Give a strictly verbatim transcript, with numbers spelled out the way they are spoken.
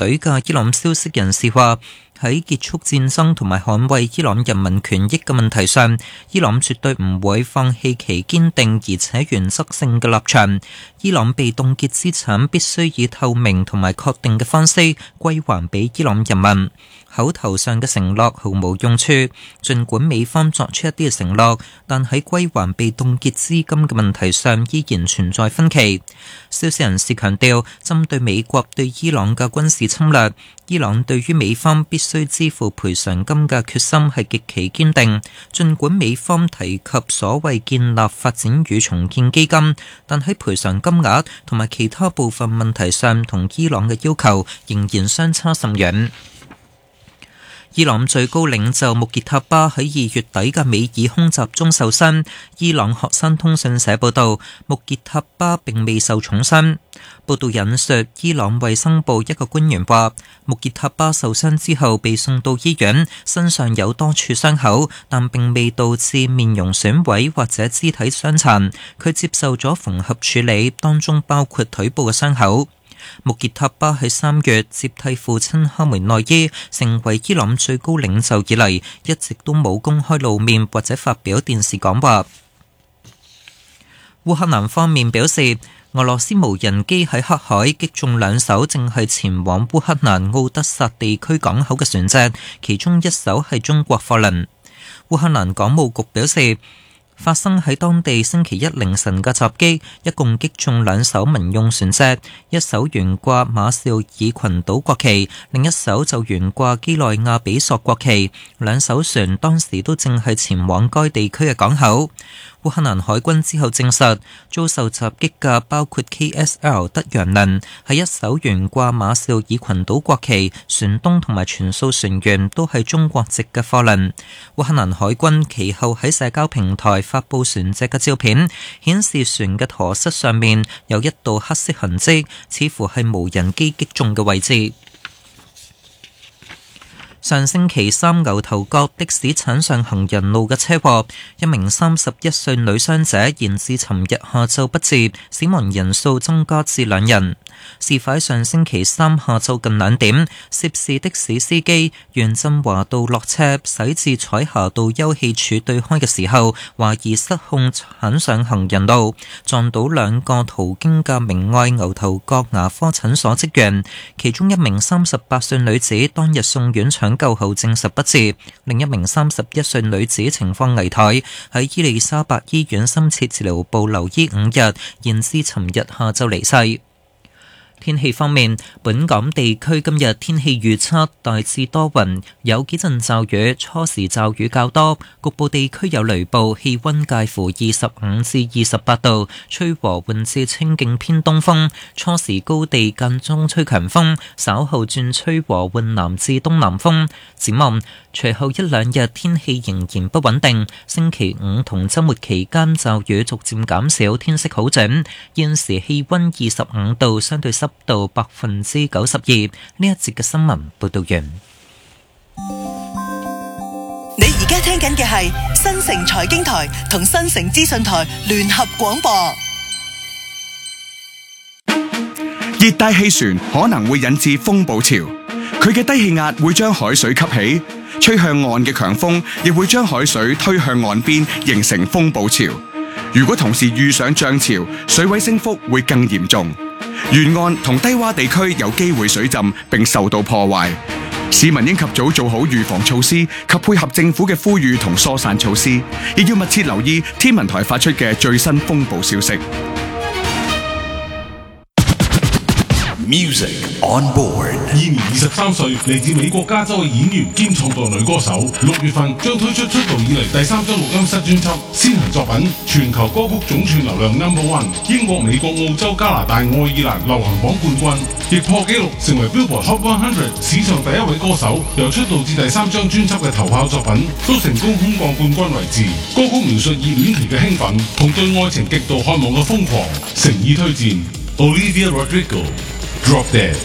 隊嘅伊朗消息人士話，喺結束戰爭同埋捍衛伊朗人民權益嘅問題上，伊朗絕對唔會放棄其堅定而且原則性嘅立場。伊朗被凍結資產必須以透明同埋確定嘅方式歸還俾伊朗人民。口頭上嘅承諾毫無用處，儘管美方作出一啲嘅承諾，但喺歸還被凍結資金嘅問題上依然存在分歧。消息人士強調，針對美國對伊朗嘅軍事侵略，伊朗對於美方必須支付賠償金嘅決心係極其堅定。儘管美方提及所謂建立發展與重建基金，但喺賠償金額同埋其他部分問題上，同伊朗嘅要求仍然相差甚遠。伊朗最高領袖穆傑塔巴喺二月底嘅美爾空襲中受傷。伊朗學生通訊社報道，穆傑塔巴並未受重傷。報道引述伊朗衛生部一個官員話，穆傑塔巴受傷之後被送到醫院，身上有多處傷口，但並未導致面容損毀或者肢體傷殘。佢接受咗縫合處理，當中包括腿部嘅傷口。穆傑塔巴喺三月接替父親哈梅內伊，成為伊朗最高領袖以嚟，一直都冇公開露面或者發表電視講話。烏克蘭方面表示，俄羅斯無人機喺黑海擊中兩艘正係前往烏克蘭奧德薩地區港口嘅船隻，其中一艘係中國貨輪。烏克蘭港務局表示，發生喺當地星期一凌晨嘅襲擊，一共擊中兩艘民用船隻，一艘懸掛馬紹爾群島國旗，另一艘就懸掛基內亞比索國旗。兩艘船當時都正係前往該地區嘅港口。烏克蘭海軍之後證實，遭受襲擊嘅包括 K S L 德陽輪，係一艘懸掛馬紹爾群島國旗，船東同埋全數船員都係中國籍嘅貨輪。烏克蘭海軍其後喺社交平台發布船隻嘅照片，顯示船嘅舵室上面有一道黑色痕跡，似乎係無人機擊中嘅位置。上星期三牛頭角的士鏟上行人路嘅車禍，一名三十一歲女傷者延至尋日下晝不治，死亡人數增加至兩人。事發上星期三下晝近兩點，涉事的士司機沿振華道落車，駛至彩霞道休憩處對開嘅時候，懷疑失控鏟上行人路，撞到兩個途經嘅明愛牛頭角牙科診所職員，其中一名三十八歲女子當日送院搶救後證實不治，另一名三十一歲女子情況危殆，喺伊利沙伯醫院深切治療部留醫五日，延至尋日下晝離世。天氣方面，本港地區今日天氣預測大致多雲，有幾陣驟雨，初時驟雨較多，局部地區有雷暴，氣溫介乎二十五至二十八度，吹和緩至清勁偏東風，初時高地間中吹強風，稍後轉吹和緩南至東南風。展望隨後一兩日天氣仍然不穩定，星期五同週末期間驟雨逐漸減少，天色好轉。現時氣溫二十五度，相對濕度百分之九十二。呢一節嘅新聞報道完。 你而家聽緊嘅係新城財經台同新城資訊台聯合廣播。 熱帶氣旋可能會引致風暴潮，佢嘅低氣壓會將海水吸起，吹向岸嘅強風亦會將海水推向岸邊，形成風暴潮。如果同時遇上漲潮，水位升幅會更嚴重。沿岸同低洼地區有機會水浸並受到破壞，市民應及早做好預防措施及配合政府嘅呼籲同疏散措施，亦要密切留意天文台發出嘅最新風暴消息。 Music on board。 現年二十三歲，嚟自美國加州嘅演員兼創作女歌手，六月份將推出出道以嚟第三張錄音室專輯，先行作品全球歌曲總串流量 number one， 英國、美國、澳洲、加拿大、愛爾蘭流行榜冠軍，亦破紀錄成為 Billboard Hot 一百史上第一位歌手。由出道至第三張專輯嘅頭炮作品，都成功空降冠軍位置。歌曲描述熱戀期嘅興奮同對愛情極度渴望嘅瘋狂，誠意推薦 Olivia Rodrigo。Drop Dead。